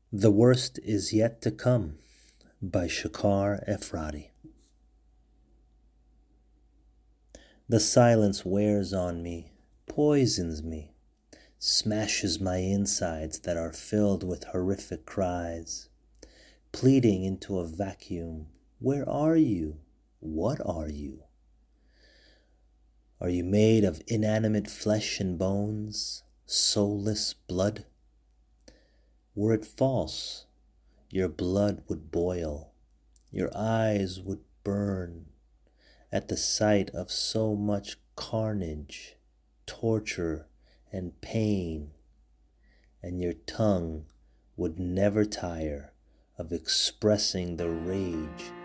The Worst Is Yet to Come by Shakar Efrati. The silence wears on me, poisons me, smashes my insides that are filled with horrific cries, pleading into a vacuum. Where are you? What are you? Are you made of inanimate flesh and bones, soulless blood? Were it false, your blood would boil, your eyes would burn at the sight of so much carnage, torture, and pain, and your tongue would never tire of expressing the rage